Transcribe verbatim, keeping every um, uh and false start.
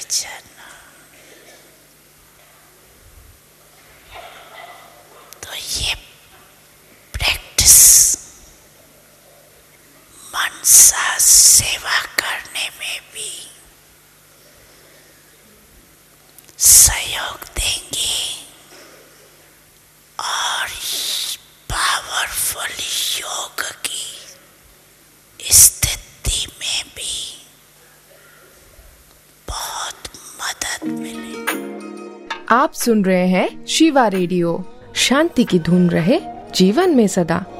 परिजन। तो ये प्रैक्टिस मनसा सेवा करने में भी सहयोग देंगे और पावरफुल योग की स्थिति में भी बहुत मदद मिलेगी। आप सुन रहे हैं शिवा रेडियो। शांति की धुन रहे जीवन में सदा।